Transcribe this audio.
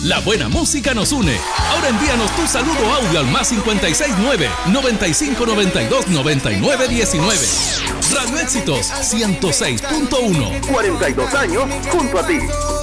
La buena música nos une. Ahora envíanos tu saludo audio al más 569-9592-9919. Radio Éxitos 106.1. 42 años junto a ti.